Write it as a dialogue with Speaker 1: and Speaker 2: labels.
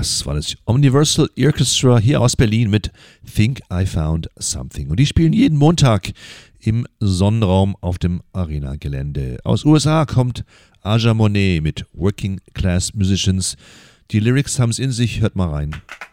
Speaker 1: Das war das Universal Orchestra hier aus Berlin mit Think I Found Something. Und die spielen jeden Montag im Sonnenraum auf dem Arena-Gelände. Aus USA kommt Aja Monet mit Working Class Musicians. Die Lyrics haben es in sich, hört mal rein.